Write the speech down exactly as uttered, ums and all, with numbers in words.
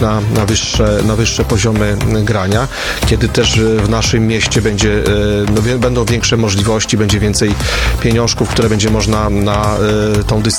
na, na, wyższe, na wyższe poziomy grania, kiedy też w naszym mieście będzie, no, będą większe możliwości, będzie więcej pieniążków, które będzie można na tą dyscyplinę